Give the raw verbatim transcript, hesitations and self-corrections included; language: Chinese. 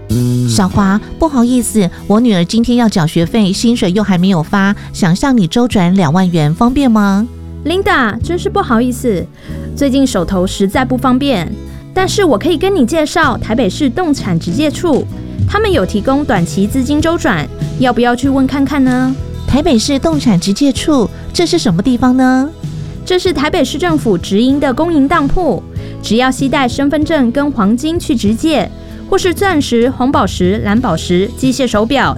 小华，不好意思，我女儿今天要缴学费，薪水又还没有发，想向你周转两万元，方便吗？ Linda， 真是不好意思，最近手头实在不方便，但是我可以跟你介绍台北市动产直介处，他们有提供短期资金周转，要不要去问看看呢？ 台北市动产直介处，这是什么地方呢？ 这是台北市政府直营的公营当铺，只要携带身份证跟黄金去直借，或是钻石、红宝石、蓝宝石、机械手表、